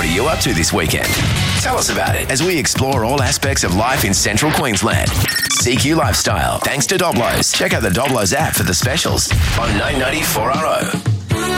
you up to this weekend? Tell us about it as we explore all aspects of life in central Queensland. CQ Lifestyle, thanks to Doblos. Check out the Doblos app for the specials on 990 4RO.